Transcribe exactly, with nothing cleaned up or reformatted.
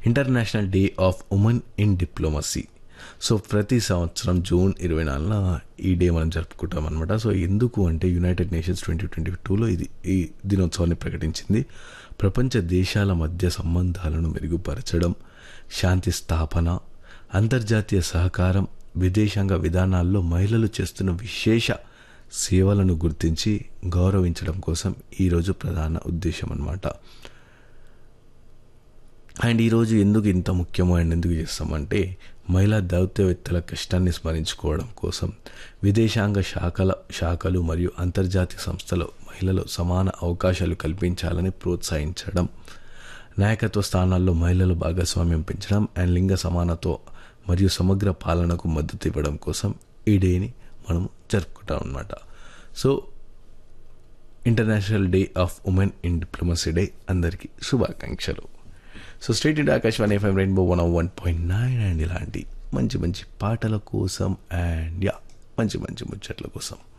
International day of women in diplomacy. So ప్రతి సంవత్సరం June ఇరవై నాలుగున ఈ డే మనం జరుపుకుంటాం అనమాట. సో ఎందుకు అంటే యునైటెడ్ నేషన్స్ ట్వంటీ ట్వంటీ టూలో ఇది ఈ దినోత్సవాన్ని ప్రకటించింది. ప్రపంచ దేశాల మధ్య సంబంధాలను మెరుగుపరచడం, శాంతి స్థాపన, అంతర్జాతీయ సహకారం, విదేశాంగ విధానాల్లో మహిళలు చేస్తున్న విశేష సేవలను గుర్తించి గౌరవించడం కోసం ఈరోజు ప్రధాన ఉద్దేశం అన్నమాట. అండ్ ఈరోజు ఎందుకు ఇంత ముఖ్యమో అండ్ ఎందుకు చేస్తామంటే మహిళా దౌత్యవేత్తల కష్టాన్ని స్మరించుకోవడం కోసం, విదేశాంగ శాఖల శాఖలు మరియు అంతర్జాతీయ సంస్థలు మహిళలు సమాన అవకాశాలు కల్పించాలని ప్రోత్సహించడం, నాయకత్వ స్థానాల్లో మహిళలు భాగస్వామ్యం పెంచడం అండ్ లింగ సమానత్వం మరియు సమగ్ర పాలనకు మద్దతు ఇవ్వడం కోసం ఈ డేని మనం జరుపుకుంటాం అన్నమాట. So international day of women in diplomacy day అందరికీ శుభాకాంక్షలు. So straight into Akashvani FM rainbow one one point nine and ఇలాంటి మంచి మంచి పాటల కోసం అండ్ యా మంచి మంచి ముచ్చట్ల కోసం